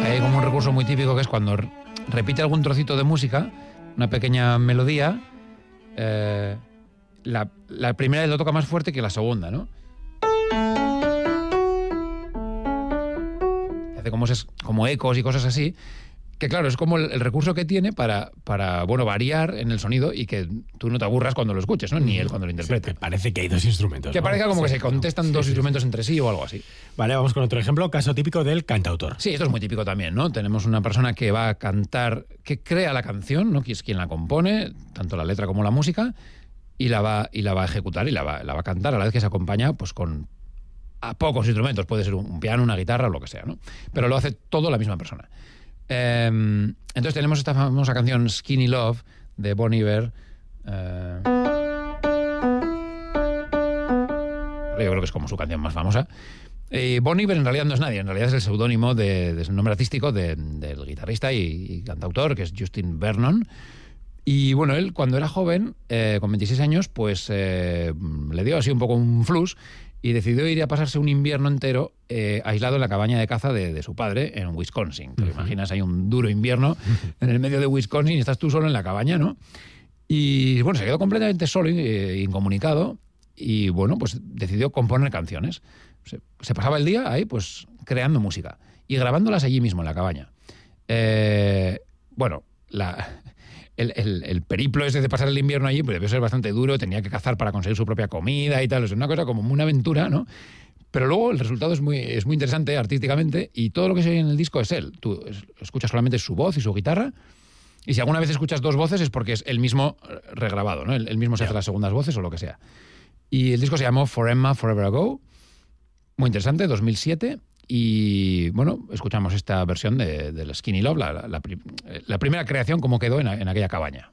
Hay como un recurso muy típico que es cuando repite algún trocito de música, una pequeña melodía, la primera lo toca más fuerte que la segunda, ¿no? Hace como ecos y cosas así, que claro, es como el recurso que tiene para variar en el sonido y que tú no te aburras cuando lo escuches, ¿no? Ni él cuando lo interprete. Sí, parece que hay dos instrumentos. Que parezca como que se contestan dos instrumentos entre sí o algo así. Vale, vamos con otro ejemplo, caso típico del cantautor. Sí, esto es muy típico también, ¿no? Tenemos una persona que va a cantar, que crea la canción, ¿no? Que es quien la compone, tanto la letra como la música, y la va a ejecutar y la va a cantar a la vez que se acompaña pues con a pocos instrumentos, puede ser un piano, una guitarra o lo que sea, ¿no? Pero lo hace todo la misma persona. Entonces tenemos esta famosa canción Skinny Love de Bon Iver. Yo creo que es como su canción más famosa. Bon Iver en realidad no es nadie, en realidad es el seudónimo de su nombre artístico del guitarrista y cantautor, que es Justin Vernon. Y bueno, él cuando era joven, con 26 años, pues le dio así un poco un flux y decidió ir a pasarse un invierno entero aislado en la cabaña de caza de su padre en Wisconsin. Te imaginas, hay un duro invierno en el medio de Wisconsin y estás tú solo en la cabaña, ¿no? Y bueno, se quedó completamente solo, incomunicado, y bueno, pues decidió componer canciones. Se pasaba el día ahí, pues, creando música y grabándolas allí mismo, en la cabaña. Bueno, el periplo ese de pasar el invierno allí pues debió ser bastante duro, tenía que cazar para conseguir su propia comida y tal, es una cosa como una aventura, ¿no? Pero luego el resultado es muy interesante artísticamente y todo lo que se oye en el disco es él. Tú escuchas solamente su voz y su guitarra, y si alguna vez escuchas dos voces es porque es el mismo regrabado, ¿no? El mismo se hace las segundas voces o lo que sea. Y el disco se llamó For Emma Forever Ago, muy interesante, 2007. Y bueno, escuchamos esta versión del Skinny Love, la primera creación como quedó en aquella cabaña.